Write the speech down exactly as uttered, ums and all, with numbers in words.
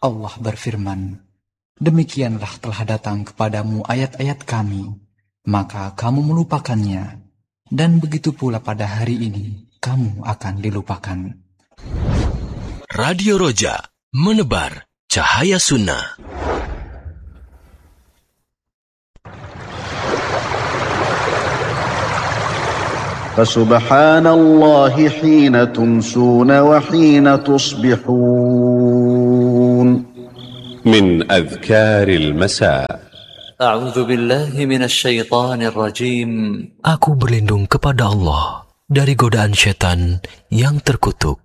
Allah berfirman, demikianlah telah datang kepadamu ayat-ayat kami, maka kamu melupakannya, dan begitu pula pada hari ini kamu akan dilupakan. Radio Roja, menebar cahaya sunnah. Fasubhanallahi hina tumsuna wa hina tusbihun. من أذكار المساء. أعوذ بالله من الشيطان الرجيم. Aku berlindung kepada Allah dari godaan setan yang terkutuk.